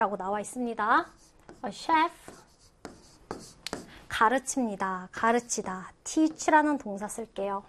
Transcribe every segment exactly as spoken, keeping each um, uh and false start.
라고 나와 있습니다. A chef 가르칩니다. 가르치다. teach라는 동사 쓸게요.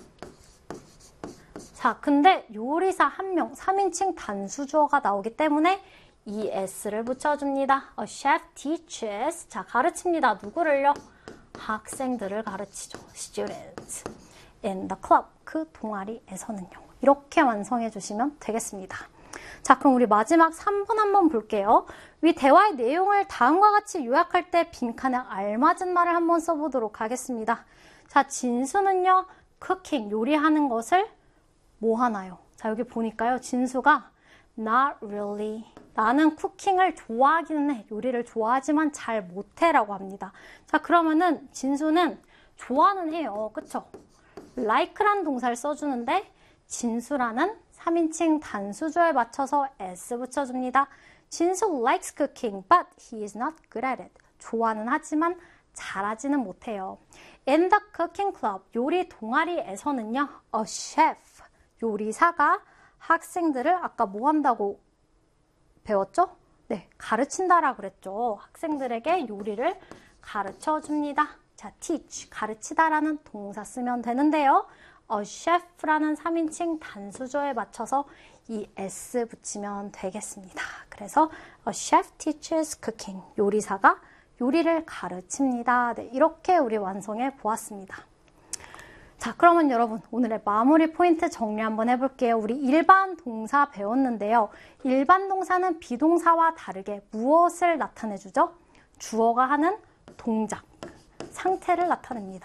자, 근데 요리사 한 명, 삼인칭 단수주어가 나오기 때문에 es를 붙여줍니다. A chef teaches. 자, 가르칩니다. 누구를요? 학생들을 가르치죠. Students. In the club. 그 동아리에서는요. 이렇게 완성해 주시면 되겠습니다. 자, 그럼 우리 마지막 삼 번 한번 볼게요. 위 대화의 내용을 다음과 같이 요약할 때 빈칸에 알맞은 말을 한번 써보도록 하겠습니다. 자, 진수는요. cooking, 요리하는 것을 뭐 하나요? 자, 여기 보니까요. 진수가 not really. 나는 쿠킹을 좋아하기는 해. 요리를 좋아하지만 잘 못해 라고 합니다. 자, 그러면은 진수는 좋아는 해요. 그쵸? like란 동사를 써주는데 진수라는 삼인칭 단수조에 맞춰서 s 붙여줍니다. 진수 likes cooking, but he is not good at it. 좋아는 하지만 잘하지는 못해요. In the cooking club, 요리 동아리에서는요. A chef, 요리사가 학생들을 아까 뭐 한다고 배웠죠? 네, 가르친다라고 그랬죠. 학생들에게 요리를 가르쳐줍니다. 자, teach, 가르치다라는 동사 쓰면 되는데요. A chef라는 삼인칭 단수조에 맞춰서 이 s 붙이면 되겠습니다. 그래서 A chef teaches cooking, 요리사가 요리를 가르칩니다. 네, 이렇게 우리 완성해 보았습니다. 자, 그러면 여러분 오늘의 마무리 포인트 정리 한번 해볼게요. 우리 일반 동사 배웠는데요. 일반 동사는 비동사와 다르게 무엇을 나타내주죠? 주어가 하는 동작, 상태를 나타냅니다.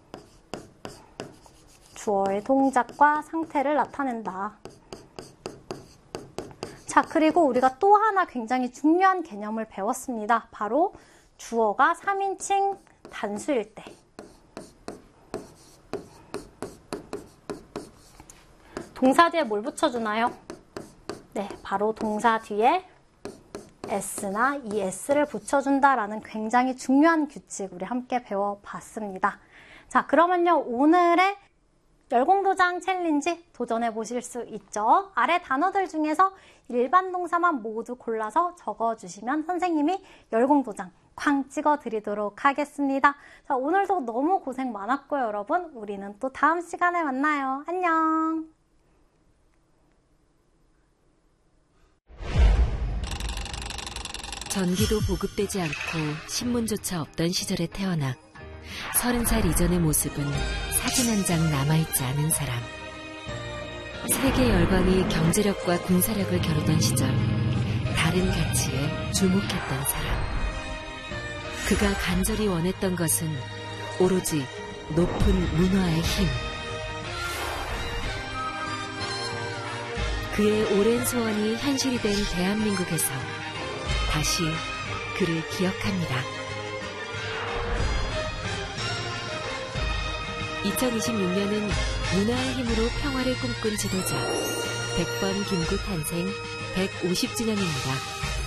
주어의 동작과 상태를 나타낸다. 자, 그리고 우리가 또 하나 굉장히 중요한 개념을 배웠습니다. 바로 주어가 삼인칭 단수일 때 동사 뒤에 뭘 붙여주나요? 네, 바로 동사 뒤에 s나 es를 붙여준다라는 굉장히 중요한 규칙 우리 함께 배워봤습니다. 자, 그러면요 오늘의 열공도장 챌린지 도전해 보실 수 있죠. 아래 단어들 중에서 일반 동사만 모두 골라서 적어주시면 선생님이 열공도장 쾅 찍어 드리도록 하겠습니다. 자, 오늘도 너무 고생 많았고요, 여러분. 우리는 또 다음 시간에 만나요. 안녕. 전기도 보급되지 않고 신문조차 없던 시절에 태어나 서른 살 이전의 모습은 사진 한 장 남아있지 않은 사람. 세계 열강이 경제력과 군사력을 겨루던 시절 다른 가치에 주목했던 사람. 그가 간절히 원했던 것은 오로지 높은 문화의 힘. 그의 오랜 소원이 현실이 된 대한민국에서 다시 그를 기억합니다. 이천이십육 년은 문화의 힘으로 평화를 꿈꾼 지도자 백 번 김구 탄생 백오십 주년입니다.